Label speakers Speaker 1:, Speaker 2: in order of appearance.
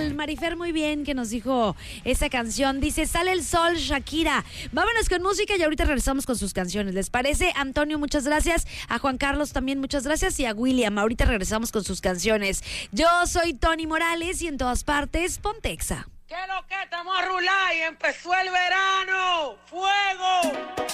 Speaker 1: igual, Marifer muy bien que nos dijo esa canción. Dice, sale el sol, Shakira. Vámonos con música y ahorita regresamos con sus canciones. ¿Les parece? Antonio, muchas gracias. A Juan Carlos también muchas gracias. Y a William, ahorita regresamos con sus canciones. Yo soy Tony Morales y en todas partes, Pontexa.
Speaker 2: ¿Qué lo que estamos a rular y empezó el verano? ¡Fuego!